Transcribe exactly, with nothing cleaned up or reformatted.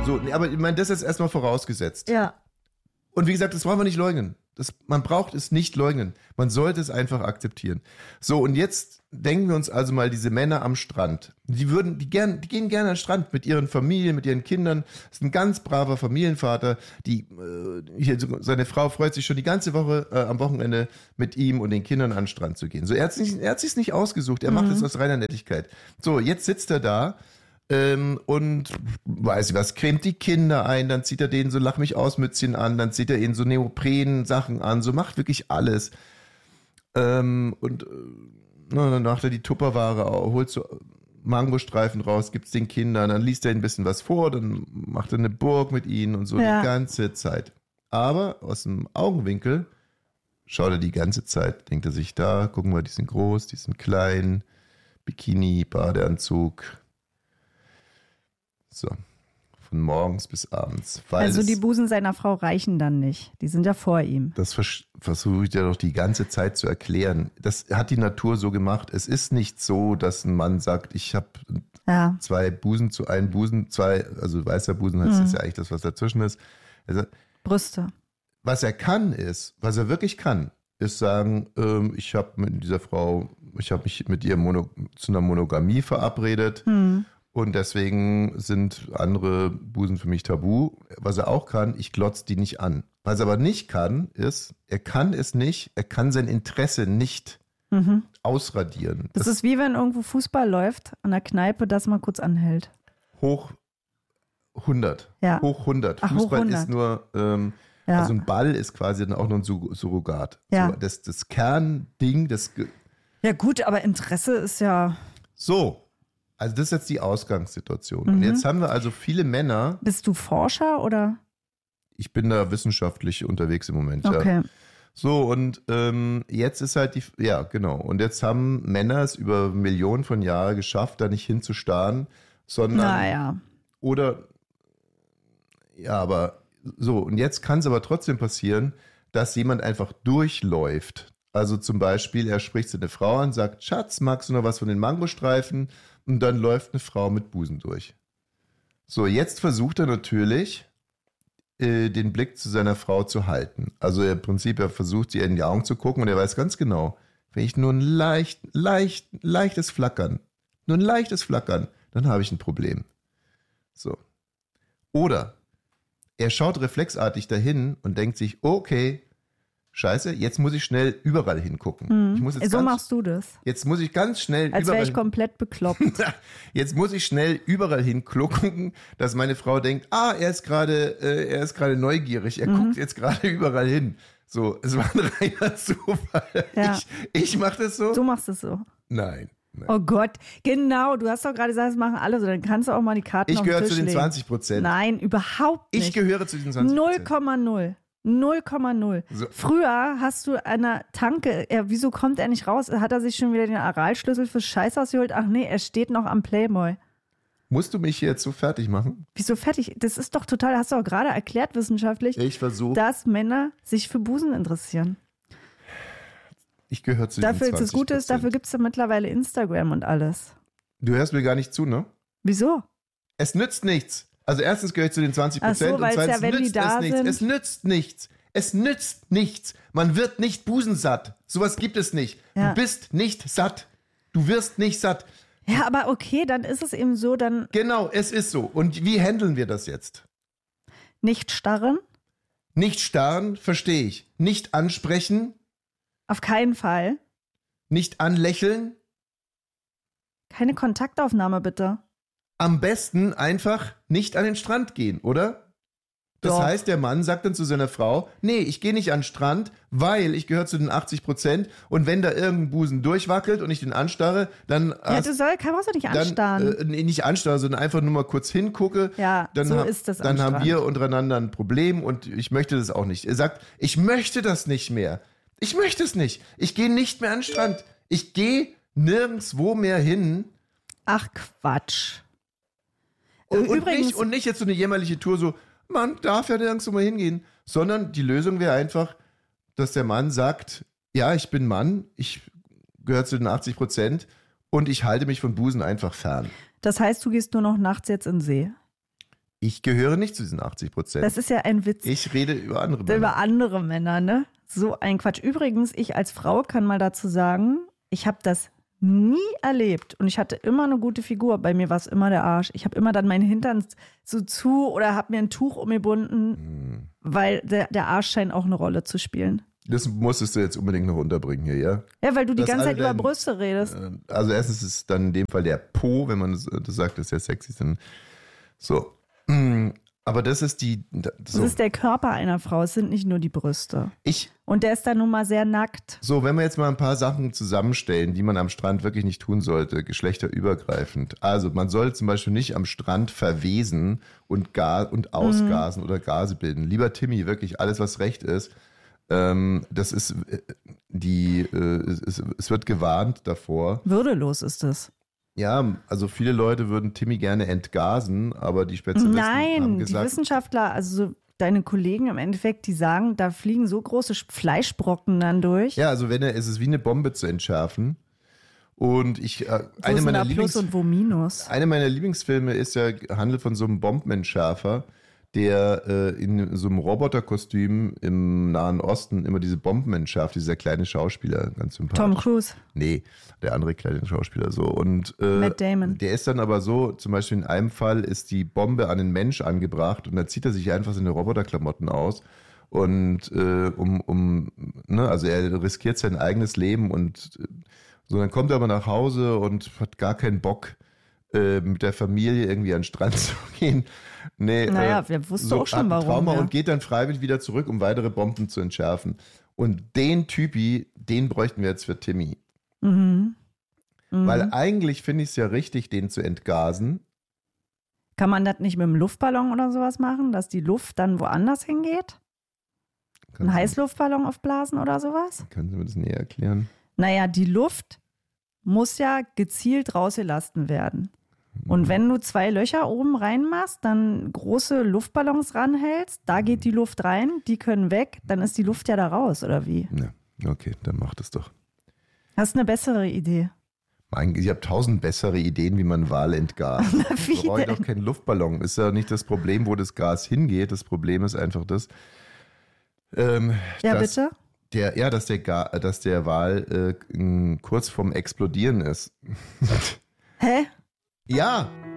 So, nee, aber ich meine, das ist jetzt erstmal vorausgesetzt. Ja. Und wie gesagt, das wollen wir nicht leugnen. Das, man braucht es nicht leugnen. Man sollte es einfach akzeptieren. So, und jetzt denken wir uns also mal diese Männer am Strand. Die würden, die gern, die gehen gerne an den Strand mit ihren Familien, mit ihren Kindern. Das ist ein ganz braver Familienvater. Die, äh, hier, seine Frau freut sich schon die ganze Woche äh, am Wochenende mit ihm und den Kindern an den Strand zu gehen. So, er hat sich, er hat sich's nicht ausgesucht. Er mhm. macht es aus reiner Nettigkeit. So, jetzt sitzt er da. Ähm, und weiß ich was, cremt die Kinder ein, dann zieht er denen so Lach mich aus Mützchen an, dann zieht er ihnen so Neopren-Sachen an, so macht wirklich alles. Ähm, und äh, na, dann macht er die Tupperware, holt so Mangostreifen raus, gibt's den Kindern, dann liest er ihnen ein bisschen was vor, dann macht er eine Burg mit ihnen und so ja. die ganze Zeit. Aber aus dem Augenwinkel schaut er die ganze Zeit, denkt er sich da, gucken wir, die sind groß, die sind klein, Bikini, Badeanzug. So, von morgens bis abends. Weil also es, die Busen seiner Frau reichen dann nicht. Die sind ja vor ihm. Das vers- versuche ich ja doch die ganze Zeit zu erklären. Das hat die Natur so gemacht. Es ist nicht so, dass ein Mann sagt, ich habe ja. zwei Busen zu einem Busen, zwei, also weißer Busen heißt mhm. das ja eigentlich das, was dazwischen ist. Also, Brüste. Was er kann ist, was er wirklich kann, ist sagen, ähm, ich habe mit dieser Frau, ich habe mich mit ihr mono, zu einer Monogamie verabredet. Mhm. Und deswegen sind andere Busen für mich tabu. Was er auch kann, ich glotze die nicht an. Was er aber nicht kann, ist, er kann es nicht, er kann sein Interesse nicht mhm. ausradieren. Das, das ist wie wenn irgendwo Fußball läuft an der Kneipe, das mal kurz anhält. Hoch hundert. Ja. Hoch hundert. Ach, Fußball hoch hundert. ist nur, ähm, ja. also ein Ball ist quasi dann auch nur ein Sur- Surrogat. Ja. So, das, das Kernding, das... Ge- ja gut, aber Interesse ist ja... So. Also das ist jetzt die Ausgangssituation. Mhm. Und jetzt haben wir also viele Männer. Bist du Forscher oder? Ich bin da wissenschaftlich unterwegs im Moment. Okay. Ja. So, und ähm, jetzt ist halt die, ja genau, und jetzt haben Männer es über Millionen von Jahren geschafft, da nicht hinzustarren, sondern, naja. oder, ja, aber so, und jetzt kann es aber trotzdem passieren, dass jemand einfach durchläuft. Also zum Beispiel, er spricht seine Frau an, sagt, Schatz, magst du noch was von den Mangostreifen? Und dann läuft eine Frau mit Busen durch. So, jetzt versucht er natürlich, äh, den Blick zu seiner Frau zu halten. Also im Prinzip, er versucht, sie in die Augen zu gucken und er weiß ganz genau, wenn ich nur ein leicht, leicht, leichtes Flackern, nur ein leichtes Flackern, dann habe ich ein Problem. So. Oder er schaut reflexartig dahin und denkt sich, okay, Scheiße, jetzt muss ich schnell überall hingucken. Hm. Ich muss jetzt so ganz, machst du das. Jetzt muss ich ganz schnell Als überall. wäre ich komplett bekloppt. Jetzt muss ich schnell überall hingucken, dass meine Frau denkt, ah, er ist gerade, äh, er ist gerade neugierig. Er mhm. guckt jetzt gerade überall hin. So, es war ein reiner Zufall. Ja. Ich, ich mach das so. Du machst es so. Nein. Nein. Oh Gott, genau. Du hast doch gerade gesagt, das machen alle so. Dann kannst du auch mal die Karten Ich auf den gehöre Tisch zu den legen. zwanzig Prozent. Nein, überhaupt nicht. Ich gehöre zu den zwanzig Prozent. null Komma null. null Komma null. So. Früher hast du an der Tanke, er, wieso kommt er nicht raus? Hat er sich schon wieder den Aralschlüssel fürs Scheißhaus geholt? Ach nee, er steht noch am Playboy. Musst du mich hier jetzt so fertig machen? Wieso fertig? Das ist doch total, hast du auch gerade erklärt wissenschaftlich, Ich versuche. dass Männer sich für Busen interessieren. Ich gehöre zu Dafür, den zwanzig Prozent. das Gute ist, dafür gibt es ja mittlerweile Instagram und alles. Du hörst mir gar nicht zu, ne? Wieso? Es nützt nichts. Also erstens gehöre ich zu den zwanzig Prozent so, und weil's zweitens ja, wenn die nützt da es nichts. sind- Es nützt nichts. Es nützt nichts. Man wird nicht busensatt. Sowas gibt es nicht. Ja. Du bist nicht satt. Du wirst nicht satt. Ja, aber okay, dann ist es eben so, dann Genau, es ist so. Und wie handeln wir das jetzt? nicht starren. Nicht starren, verstehe ich. Nicht ansprechen, Auf keinen Fall. nicht anlächeln. Keine Kontaktaufnahme, bitte. Am besten einfach nicht an den Strand gehen, oder? Das Doch. heißt, der Mann sagt dann zu seiner Frau, nee, ich gehe nicht an den Strand, weil ich gehöre zu den achtzig Prozent und wenn da irgendein Busen durchwackelt und ich den anstarre, dann, Ja, hast, du soll, kann, brauchst du nicht dann anstarren. äh, nee, nicht anstarre, sondern einfach nur mal kurz hingucke. Ja, dann so ha- ist das am Dann haben Strand. wir untereinander ein Problem und ich möchte das auch nicht. Er sagt, ich möchte das nicht mehr. Ich möchte es nicht. Ich gehe nicht mehr an den Strand. Ich gehe nirgendwo mehr hin. Ach, Quatsch. Und, und, Übrigens- nicht, und nicht jetzt so eine jämmerliche Tour, so, man darf ja nirgendwo mal hingehen, sondern die Lösung wäre einfach, dass der Mann sagt, ja, ich bin Mann, ich gehöre zu den achtzig Prozent und ich halte mich von Busen einfach fern. Das heißt, du gehst nur noch nachts jetzt in den See. Ich gehöre nicht zu diesen achtzig Prozent. Das ist ja ein Witz. Ich rede über andere Männer. Über andere Männer, ne? So ein Quatsch. Übrigens, ich als Frau kann mal dazu sagen, ich habe das nie erlebt und ich hatte immer eine gute Figur. Bei mir war es immer der Arsch. Ich habe immer dann meinen Hintern so zu oder habe mir ein Tuch umgebunden, hm. weil der, der Arsch scheint auch eine Rolle zu spielen. Das musstest du jetzt unbedingt noch unterbringen hier, ja? Ja, weil du die das ganze Zeit dein, über Brüste redest. Also erstens ist es dann in dem Fall der Po, wenn man das, das sagt, das ist ja sexy. Dann so. Aber das ist die. So. Das ist der Körper einer Frau, es sind nicht nur die Brüste. Ich. Und der ist dann nun mal sehr nackt. So, wenn wir jetzt mal ein paar Sachen zusammenstellen, die man am Strand wirklich nicht tun sollte, geschlechterübergreifend. Also, man soll zum Beispiel nicht am Strand verwesen und, Gas und ausgasen mhm. oder Gase bilden. Lieber Timmy, wirklich alles, was recht ist. Ähm, das ist die, äh, es, es wird gewarnt davor. Würdelos ist es. Ja, also viele Leute würden Timmy gerne entgasen, aber die Spezialisten Nein, haben gesagt... Nein, die Wissenschaftler, also deine Kollegen im Endeffekt, die sagen, da fliegen so große Fleischbrocken dann durch. Ja, also wenn er, es ist wie eine Bombe zu entschärfen. Und ich, äh, wo eine ist meiner da Plus Lieblings, und wo Minus? Eine meiner Lieblingsfilme ist ja, handelt von so einem Bombenentschärfer, der äh, in so einem Roboterkostüm im Nahen Osten immer diese Bomben entschärft, dieser kleine Schauspieler, ganz sympathisch. Tom Cruise. Nee, der andere kleine Schauspieler so. Und äh, Matt Damon. Der ist dann aber so, zum Beispiel in einem Fall ist die Bombe an den Mensch angebracht und dann zieht er sich einfach seine Roboterklamotten aus und äh, um, um, ne, also er riskiert sein eigenes Leben und äh, so, dann kommt er aber nach Hause und hat gar keinen Bock, äh, mit der Familie irgendwie an den Strand zu gehen. Nee, naja, äh, wir wussten so auch schon warum. Trauma ja. Und geht dann freiwillig wieder zurück, um weitere Bomben zu entschärfen. Und den Typi, den bräuchten wir jetzt für Timmy. Mhm. Mhm. Weil eigentlich finde ich es ja richtig, den zu entgasen. Kann man das nicht mit einem Luftballon oder sowas machen, dass die Luft dann woanders hingeht? Ein Heißluftballon aufblasen oder sowas? Können Sie mir das näher erklären? Naja, die Luft muss ja gezielt rausgelassen werden. Und wenn du zwei Löcher oben reinmachst, dann große Luftballons ranhältst, da geht die Luft rein, die können weg, dann ist die Luft ja da raus, oder wie? Ja, okay, dann mach das doch. Hast du eine bessere Idee? Mein, ich habe tausend bessere Ideen, wie man Wal entgast. Ich brauche doch keinen Luftballon. Ist ja nicht das Problem, wo das Gas hingeht. Das Problem ist einfach das, ähm, ja, dass bitte? Der, ja, dass der, Ga, dass der Wal äh, kurz vorm Explodieren ist. Hä? Ja,